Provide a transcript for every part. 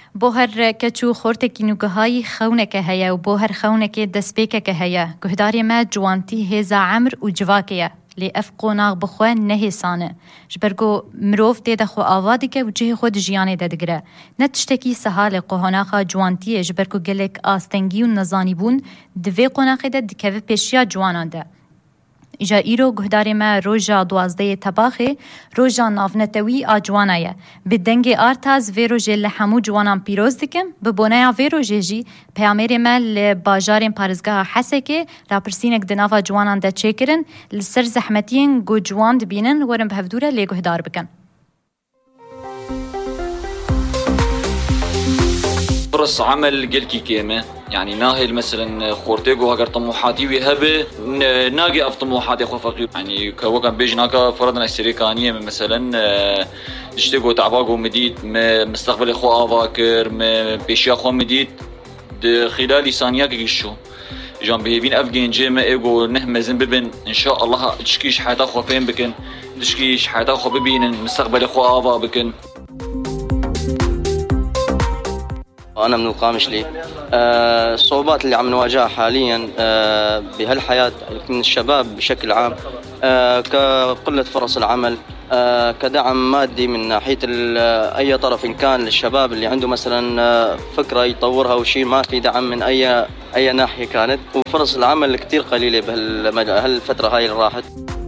بو هر کچو خورتکی نوگهایی خونک هیا و بو هر خونک دسپیک هیا گهداری ما جوانتی هزا عمر و جواکیه لی اف قوناغ بخواه نهیسانه جبرگو مروف دیده خو آوادی که و جه خود جیانه دادگره نتشتکی سهال قهاناخا جوانتیه جبرگو گلک آستنگی و نزانی بون دوی قوناخی ده دکوه پیشیا جوانان ده ایجا ایرو گهداری ما روژا دوازده تباخی روژا نافنتوی آجوانایه به دنگ آرتاز وی روژه لحمو جوانان پیروز دکم به بونایا وی روژه جی پیامیر ما لباجارین پارزگاه حسه که راپرسینک دناوا جوانان ده چه کرن لسر زحمتین گو جوان دبینن ورن به هفدوره لی گهدار بکن. فرص عمل قلكي كيمة يعني ناهل مثلا خورتيجو هاجر طموحاتي وهبه ناقي اف طموحاتي خو فقير يعني كوكان بيج ناقا فرضنا السريكانيه مثلا اشتيجو تعباقو مديد مستقبل خو افاكر بيشيا خو مديد خلال ثانيه كيشو جان بهيفين افجين جيما ايجو نهمزن ببن ان شاء الله تشكيش حياتا خو فين بكن تشكيش حياتا خو ببين مستقبل خو افا بكن. أنا من القامشلي. الصعوبات اللي عم نواجهها حاليا بهالحياة من الشباب بشكل عام كقلة فرص العمل كدعم مادي من ناحية أي طرف إن كان للشباب اللي عنده مثلا فكرة يطورها وشيء ما في دعم من أي ناحية كانت وفرص العمل كتير قليلة بهالفترة هاي اللي راحت.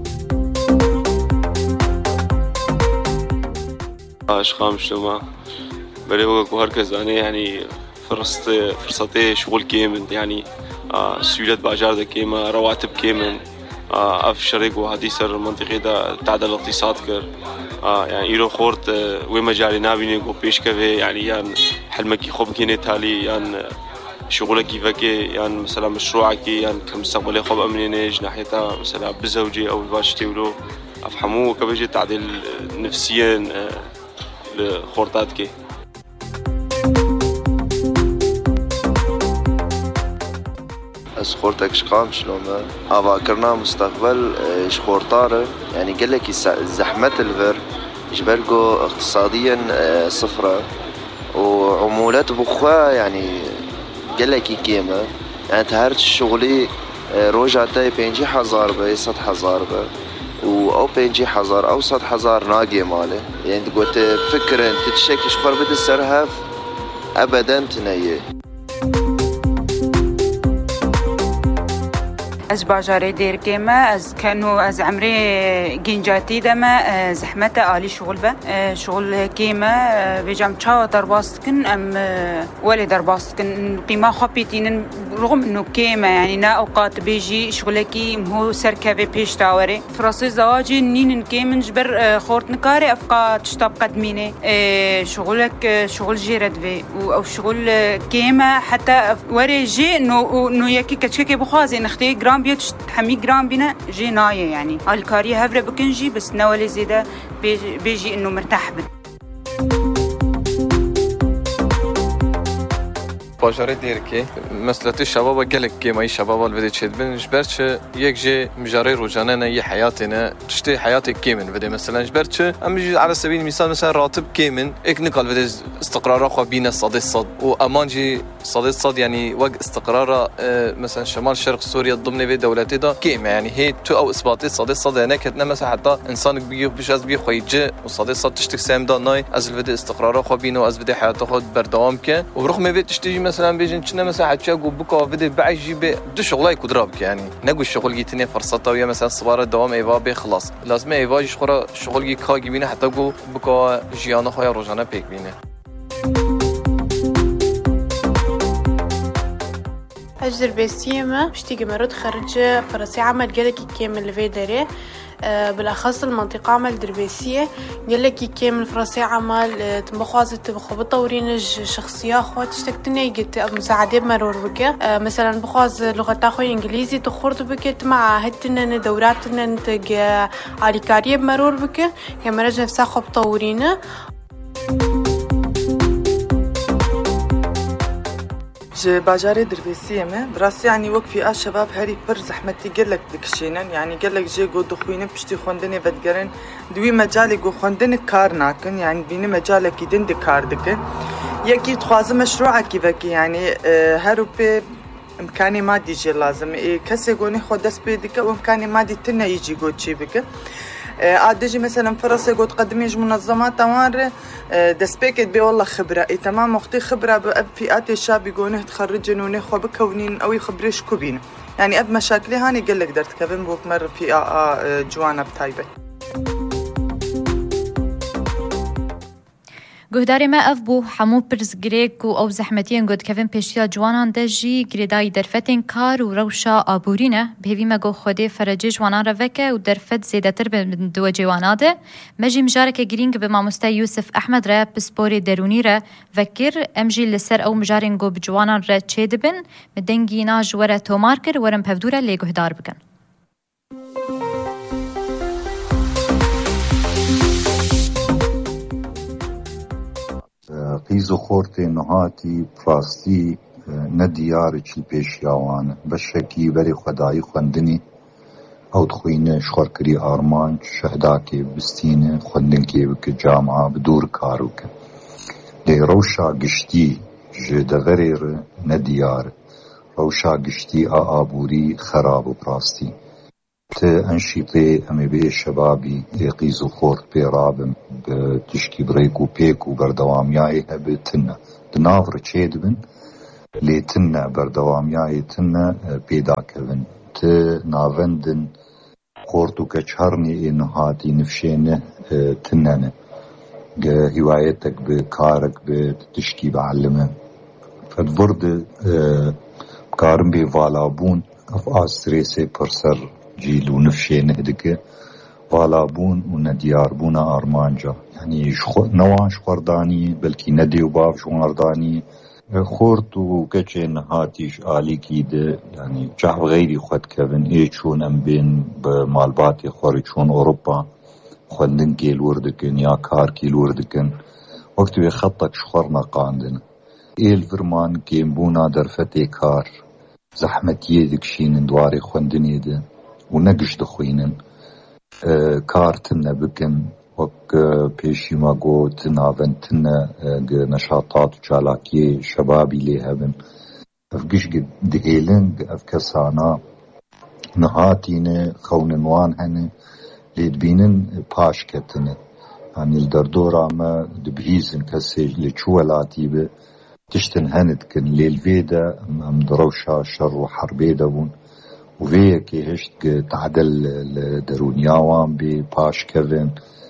قامشلي ما بلي وقت وهركز أنا يعني فرصتي شغل كيمن يعني سيولات باجار ده كيما رواتب كيمن أف شريك وهدي سر منطقة ده تعدل الاقتصاد كر يعني إيرو خورت ومجالي نابيني جو بيش كفي يعني حلمك يخوب كيني تالي يعني شغلك كيفك يعني مثلا مشروعك يعني كمستقبل يخوب أمنينيج ناحيتها مثلا بزوجي أو باشتي ولو أفهموه كبيجي تعديل نفسيا لخورتاتك. خورتك شقام شلون أفكرنا مستقبل شخورطارة يعني قال لك زحمة الفر جبرجو اقتصاديا صفرة وعمولات بخوا يعني قال لك كيما يعني تهرت الشغلي روجاتي بينجي حزار بي صد حزار بي أو بينجي حزار أو صد حزار ناقي ماله يعني تقول فكرة انت تشكي شخور بد السرهف أبدا تنيه. از باجاره دیر کیما از کنو از عمری گنجاتی دما زحمت عالی شغل به شغل کیما بجام چا درباست کن ام ولی درباست کن قیمه خبیتین رغم انه کیما يعني نا اوقات بيجي شغلكي مو سركبه پیش تاوري فرصه زواجي نين كيمن جبر خورت نكاري افقا تشطب قدمينه شغلك شغل جيرد في او شغل كيما حتى وري جي انه يكي كتشكي بخازي نختي جرام بيت حمي جرام بنا جي نايه يعني الكاري هفره بكنجي بس نولي زيده بيجي انه مرتاح بن. باجاره دیرکی مسئله شباب گلک که مای شباب الوده چید بن جبرچ یک جه مجاری روزانه نه یه حیاتنا تشتی حیات کیمن بده مثلا جبرچ ام على سبيل المثال مثلا راتب کیمن اك نقال بده استقرار خو بين صد و امانجي صد يعني وق استقرار مثلا شمال شرق سوريا ضمن في دولتي دا كيما يعني هي تو او اثباتي صد هناك كتنا مثلا حتى انسان بيش از بي خويجه وصد تشتك سام دا ناي از الفده استقرار خو بينو از بده حياته خود بردوام که و برغم في تشتي مثلا بيجن كنا مثلا حتى بكا فيدي بعجي دو شغلاي كدرابك يعني نقول الشغل جيتني فرصته ويا مثلا صبار الدوام ايوا بخلص لازم ايوا شخرا شغل جي كا جيبينه حتى جو بكا جيانا خويا روزانه بيك بينه أجر بسيمة بشتيجي مرود خرج فرصي عمل جالكي كامل في داري بالأخص المنطقة عمل دربيسية جالكي كامل فرصي عمل تبخوازة تبخو بطورين الشخصية أخوات تشتكتني جت مساعدة مرور بك مثلا بخواز لغة أخوي إنجليزي تخورد بك مع هتنا دوراتنا نتج على كاريب مرور بك كما رجع نفسها خو بطورينه باجاري دربيسية ما براسي يعني وقفي شباب هاري بر زحمتي قلك دكشينن يعني قلك جي قو دخوينن بشتي خوندني بدقرن دوي مجالي قو خوندن كار ناكن يعني بيني مجالك يدن دي كار دكن يكي تخوازم مشروعك كيفكي يعني هارو بي امكاني مادي جي لازم كسي قوني خود دس بيدك وامكاني مادي تنا يجي قو تشي بك عادجي مثلا فرصة قد قدميج منظمات توار دسبيكت بي والله خبرة تمام اختي خبرة بأب فئات الشاب يقونه تخرجن ونخو بكونين او يخبريش كوبين يعني اب مشاكلي هاني قلك درت كفن بوك مر في جوانا بتايبة گهداری ما اف بو همو پرز گریک و او زحمتین گود کفن پیشیا جوانان دجی گریدای درفتین کار و روشا آبورینه بهوی ما گو خوده فرجی جوانان روکه و درفت زیدتر به دو جواناده مجی مجارک گرینگ به ماموستا یوسف احمد را بسپوری درونی را وکر امجی لسر او مجارین گو بجوانان را چه دبن مدنگی ناج وره تومار کر ورم پفدوره لی گهدار بکن قیز و خورتی نهاتی پراستی ندیار چی پیشیاوان بشکی بری خدایی خوندنی او دخوینه شخورکری آرمان شهداکی بستینه خوندنکی بک جامعه بدور کارو که لی روشا گشتی جدغریر ندیار روشا گشتی آبوری خراب و پراستی انشیطه امی به شبابی قیز و خورت پیرابم بتشکی بریکو پیکو بردوامیای هبه تنه دناور چه دبن لی تنه بردوامیای تنه پیدا کبن ناوندن خورتو کچهرنی نهاتی نفشینه تنه هوايتك بكارك بتشكي بعلمه فدورد كارم بفالابون اف استريسي برسر جيلو نفشي نهدك فالابون وندياربون ارمانجا يعني نوع شخورداني بلكي ندي وباب شخورداني خورت وكتشي نهاتيش آلي كيده يعني جعب غيري خود كفن ايشون ام بين بمالباتي خوريشون اوروبا خوندن كيل وردكن يا كار كيل وردكن وقت بخطك شخورنا قاندن ايل فرمان كيمبونا درفتي كار زحمتي دكشين دواري خوندن يده ونقش دخوينن كارتنا بكن وك بيشي ما قو تناون تنا نشاطات وشالاكي شبابي ليهبن افقش دهيلن افكسانا نهاتين خوننوان هن ليدبينن باش كتن يعني الدردورة ما دبهيزن كسيج لچوالاتي به تشتن هندكن ليلفيدا ام دروشا شر وحربيدا بون وفيكي هشت تعدل درونياوان بباش كفن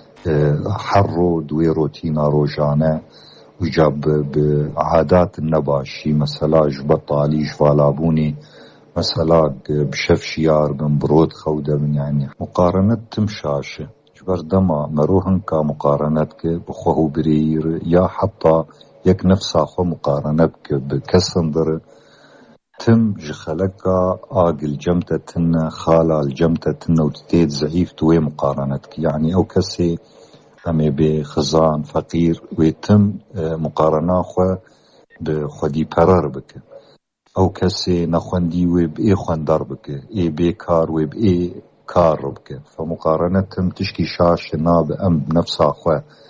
حرو دوي روتينا روجانا وجاب بعادات النباشي مثلا جبطالي جفالابوني مثلا بشف شيار بن برود خودة من يعني مقارنة تمشاشة جبر دما مروهن كمقارنتك بخوه برير يا حتى يك نفسا خو مقارنتك بكسندر تم جخلقا آقل جمتة تنا خالا الجمتة تنا وتتيد زعيف توي مقارنتك يعني او كسي امي بخزان فقير ويتم مقارنة خو بخودي برر بك او كسي نخوندي وبئي خوندر بك اي بيكار وبئي كار بك فمقارنة تم تشكي شاش ناب ام نفسا خو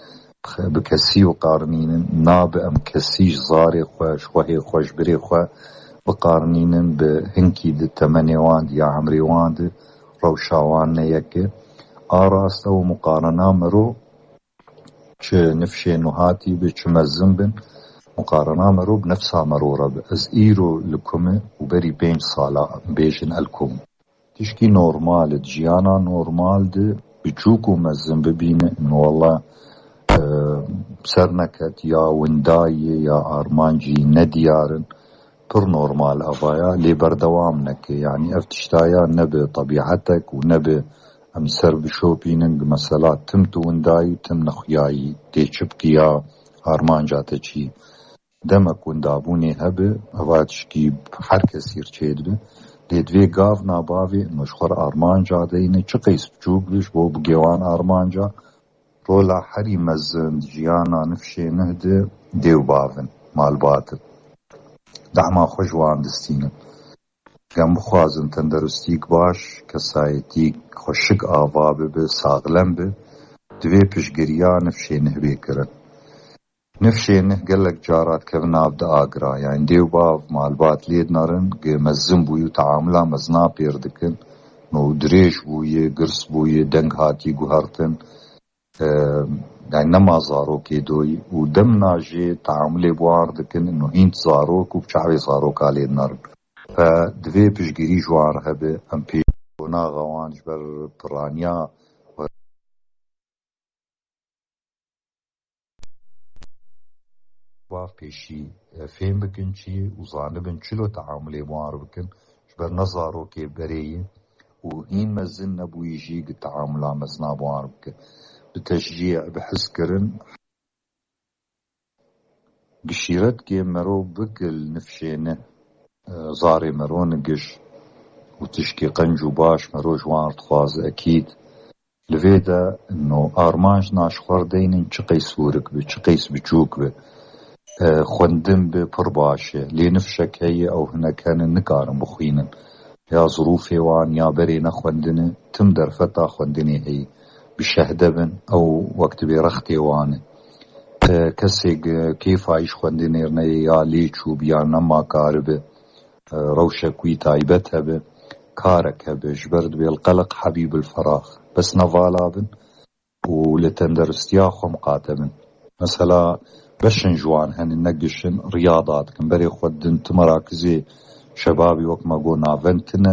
بكسي وقارنين ناب ام كسيش زاري خو شوهي خوش بري خو بقارنين بهنكي دي تمانيوان يا عمريوان دي روشاوان نيكي آراست او مقارنة مرو چه نفشي نهاتي بچه مزنبن مقارنة مرو بنفسها مرورة از ايرو لكم وبري بين صالة بيجن الكم تشكي نورمال جيانا نورمال دي بجوكو مزن ببين انه والله سرنكت يا ونداي يا ارمانجي نديارن پر نورمال افايا لي بردوامنك يعني افتشتايا نبي طبيعتك ونبي امسر بشوبيننج مثلا تمتو ونداي تم نخياي تيشبكيا ارمان جاتشي دمك وندابوني هبه اواتشكي هركس يرچيد لدوي غاف ناباوي مشخور ارمان جادينه چقيس بجوبلش بو بگيوان ارمان جا رولا حري مزن جيانا نفشي نهده ديو باون مال باطل دعما خۆ جوان دەستینە گەم بخوازن تەندەروستیک باش کەسایەتیک خۆشک ئاوا ببێ ساغلەم بێ دوێ پشگرییا نفشێنه بێکردن نفشێنه گەلک جارات کەون ناودە ئاگرا یان دێو باو مالبات لێد نەڕن مەزم بووی و تەعاملا مەزنا پێر دکن و درێژ بوویە گرس بوویە دەنگ هاتی گوهەرتن يعني نما زاروك يدوي ودم ناجي تعاملي بوار دكن انه هينت زاروك وبشعبي زاروك عليه النار فدفي بشجري جوار هبه ام بي ونا غوان جبر برانيا واف بيشي فين بكن شي وزانبن شلو تعاملي بوار بكن جبر نزاروك بريه وهين مزن ابو يجي التعامل مزنا بوار بكن بتشجيع بحس كرن قشيرت كي مرو بكل نفشينه زاري مرو نقش وتشكي قنجو باش مرو جوان تخواز اكيد لفيدا انه ارمانج ناش خوردين چقي سورك بچقيس بچوك به خوندن بپر باشه لي نفشك هي او هنا كان نكارن بخوينن يا ظروفي وان يا بري نخوندن تم درفتا خوندني هي بشهدبن او وقت برختي وانه كسي كيف عايش خوندنيرني يا ليچو بيا نما كارب روشك وي تايبتها به كارك بجبرد بالقلق حبيب الفراغ بس نفالابن ولتندرستياخو مقاتبن مثلا بشن جوان هن نقشن رياضات كنبري خودن تمراكزي شبابي وقت ما قلنا فنتنا